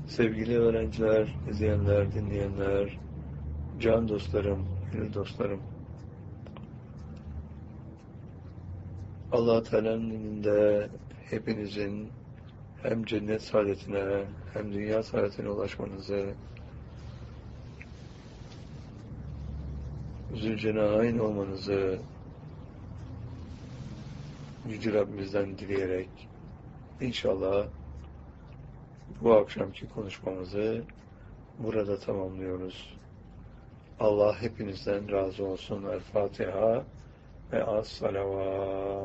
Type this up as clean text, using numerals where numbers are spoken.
Sevgili öğrenciler, izleyenler, dinleyenler, can dostlarım, gönül dostlarım. Allah-u Teala'nın indinde hepinizin hem cennet saadetine hem dünya saadetine ulaşmanızı, Zülcenayn olmanızı Yüce Rabbimizden dileyerek inşallah bu akşamki konuşmamızı burada tamamlıyoruz. Allah hepinizden razı olsun. El Fatiha ve as-salavat.